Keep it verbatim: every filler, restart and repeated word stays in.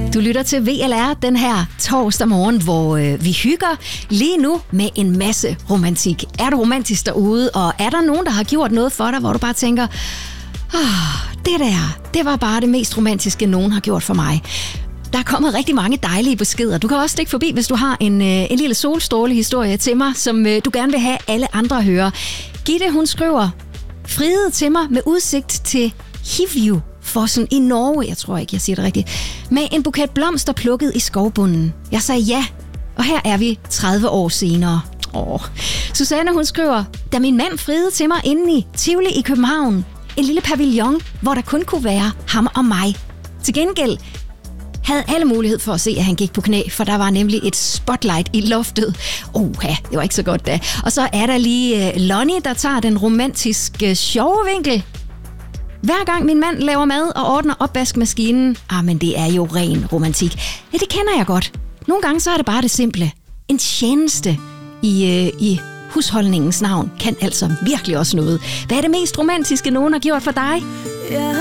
Du lytter til V L R den her torsdag morgen, hvor øh, vi hygger lige nu med en masse romantik. Er du romantisk derude, og er der nogen, der har gjort noget for dig, hvor du bare tænker, oh, det der, det var bare det mest romantiske, nogen har gjort for mig. Der er kommet rigtig mange dejlige beskeder. Du kan også stikke forbi, hvis du har en, øh, en lille solstrålehistorie til mig, som øh, du gerne vil have alle andre at høre. Gitte, hun skriver, friede til mig med udsigt til Hivju Fossen i Norge, jeg tror ikke, jeg siger det rigtigt, med en buket blomster plukket i skovbunden. Jeg sagde ja, og her er vi tredive år senere. Åh. Susanne, hun skriver, da min mand friede til mig inde i Tivoli i København, en lille pavillon, hvor der kun kunne være ham og mig. Til gengæld havde alle mulighed for at se, at han gik på knæ, for der var nemlig et spotlight i loftet. Oha, det var ikke så godt da. Og så er der lige uh, Lonnie, der tager den romantiske sjove vinkel. Hver gang min mand laver mad og ordner opvaskemaskinen, ah, men det er jo ren romantik. Ja, det kender jeg godt. Nogle gange så er det bare det simple. En tjeneste i, øh, i husholdningens navn kan altså virkelig også noget. Hvad er det mest romantiske, nogen har gjort for dig?